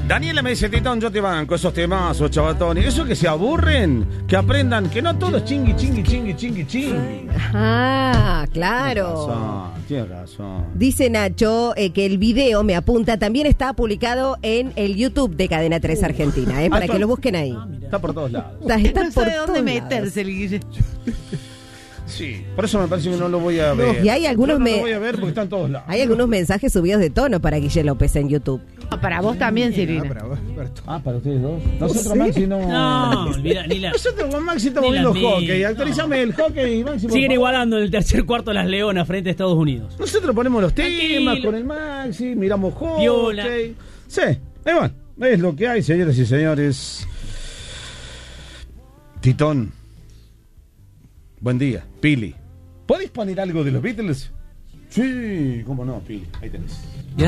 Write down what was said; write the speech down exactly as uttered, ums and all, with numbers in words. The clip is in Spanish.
Daniela me dice, Titón, yo te banco esos temazos, chavatón. Y eso que se aburren, que aprendan que no todo es chingui, chingui, chingui, chingui, chingui. Ah, claro. Tienes razón, tienes razón. Dice Nacho eh, que el video, me apunta, también está publicado en el YouTube de Cadena tres Argentina, eh, para Ah, que lo busquen ahí. Ah, mira. Está por todos lados. Está, está No por sabe dónde todos meterse el Guille. Sí, por eso me parece que no lo voy a ver. Y hay algunos Yo no me- lo voy a ver porque están todos lados. Hay algunos mensajes subidos de tono para Guille López en YouTube. Para vos también, Silvina. para vos, para tú. Ah, para ustedes dos. Nosotros, ¿Sí? Maxi, no. No, olvida, ni la... Nosotros con Maxi estamos Ni viendo las hockey. ni- Actualizame el hockey y Maxi. por Siguen favor. igualando en el tercer cuarto las Leonas frente a Estados Unidos. Nosotros ponemos los temas Tranquilo. con el Maxi, miramos hockey. Piola. Sí, ahí van. Es lo que hay, señoras y señores. Titón. Buen día. Pili. ¿Podéis poner algo de los Beatles? Sí, cómo no, Pili. Ahí tenés.